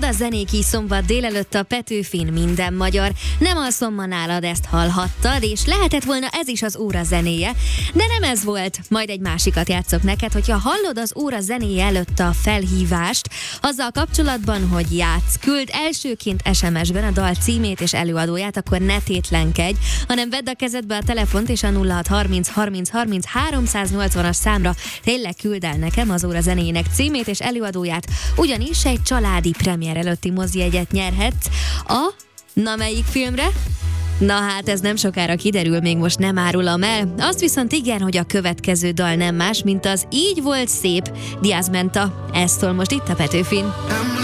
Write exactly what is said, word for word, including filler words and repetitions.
Hallod a zenék így szombat délelőtt a Petőfin, minden magyar. Nem alszom ma nálad, ezt hallhattad, és lehetett volna ez is az óra zenéje, de nem ez volt. Majd egy másikat játszok neked, hogyha hallod az óra zenéje előtt a felhívást, azzal kapcsolatban, hogy játsz, küld elsőként es em es-ben a dal címét és előadóját, akkor ne tétlenkedj, hanem vedd a kezedbe a telefont, és a nulla hat harminc harminc harminc háromszáznyolcvanas számra tényleg küld el nekem az óra zenéjének címét és előadóját, ugyanis egy családi premier előtti mozijegyet nyerhetsz a... Na melyik filmre? Na hát ez nem sokára kiderül, még most nem árulom el. Azt viszont igen, hogy a következő dal nem más, mint az Így volt szép, Diaz Menta. Ez szól most itt a Petőfin.